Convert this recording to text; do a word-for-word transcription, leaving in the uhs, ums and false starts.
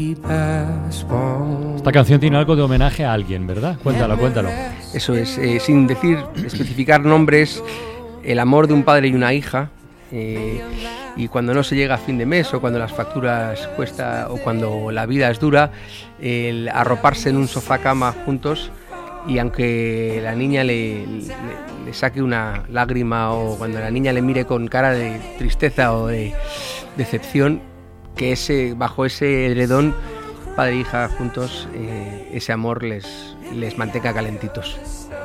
Esta canción tiene algo de homenaje a alguien, ¿verdad? Cuéntalo, cuéntalo. Eso es, eh, sin decir, especificar nombres, el amor de un padre y una hija, eh, y cuando no se llega a fin de mes, o cuando las facturas cuesta, o cuando la vida es dura, el arroparse en un sofá cama juntos, y aunque la niña le, le, le saque una lágrima, o cuando la niña le mire con cara de tristeza o de decepción, que ese, bajo ese edredón, padre e hija juntos, eh, ese amor les, les mantenga calentitos.